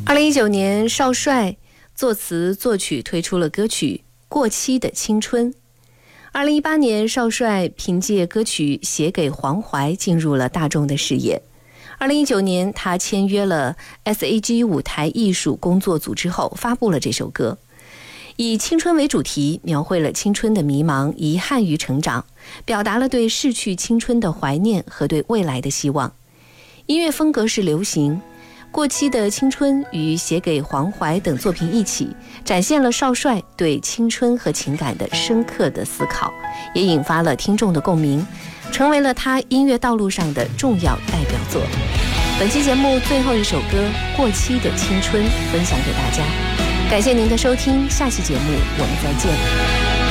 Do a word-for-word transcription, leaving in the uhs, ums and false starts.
二零一九年，少帅作词作曲推出了歌曲《过期的青春》。二零一八年，少帅凭借歌曲《写给黄淮》进入了大众的视野。二零一九年，他签约了 S A G 舞台艺术工作组之后，发布了这首歌。以青春为主题，描绘了青春的迷茫、遗憾与成长，表达了对逝去青春的怀念和对未来的希望。音乐风格是流行，过期的青春与写给黄淮等作品一起，展现了少帅对青春和情感的深刻的思考，也引发了听众的共鸣，成为了他音乐道路上的重要代表作。本期节目最后一首歌《过期的青春》分享给大家，感谢您的收听，下期节目我们再见。